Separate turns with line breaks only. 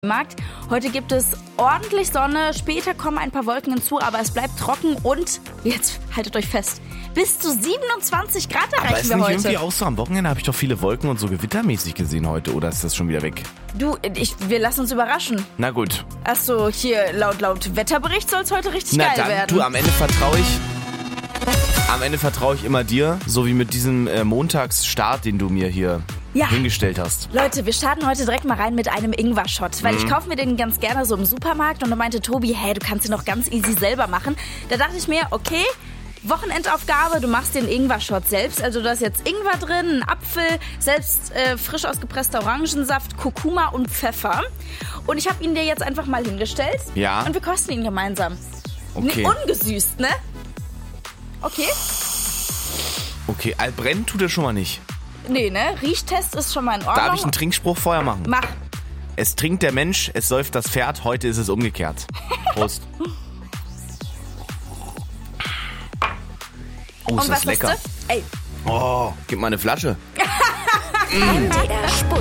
Markt. Heute gibt es ordentlich Sonne, später kommen ein paar Wolken hinzu, aber es bleibt trocken und, jetzt haltet euch fest, bis zu 27 Grad erreichen wir heute.
Aber ist nicht irgendwie auch so, am Wochenende habe ich doch viele Wolken und so gewittermäßig gesehen heute, oder ist das schon wieder weg?
Du, wir lassen uns überraschen.
Na gut.
Achso, hier laut Wetterbericht soll es heute richtig geil werden.
Du, am Ende vertraue ich immer dir, so wie mit diesem Montagsstart, den du mir hier hingestellt hast.
Leute, wir starten heute direkt mal rein mit einem Ingwer-Shot, weil ich kaufe mir den ganz gerne so im Supermarkt und da meinte Tobi, hey, du kannst ihn noch ganz easy selber machen. Da dachte ich mir, okay, Wochenendaufgabe, du machst den Ingwer-Shot selbst. Also da ist jetzt Ingwer drin, ein Apfel, selbst frisch ausgepresster Orangensaft, Kurkuma und Pfeffer. Und ich habe ihn dir jetzt einfach mal hingestellt.
Ja.
Und wir kosten ihn gemeinsam.
Okay.
Ungesüßt, ne? Okay.
Okay, altbrennen tut er schon mal nicht.
Nee, ne? Riechtest ist schon mal in Ordnung.
Darf ich einen Trinkspruch vorher machen?
Mach.
Es trinkt der Mensch, es säuft das Pferd, heute ist es umgekehrt. Prost. Oh, ist das lecker.
Ey.
Oh, gib mal eine Flasche.
MDR Sputnik.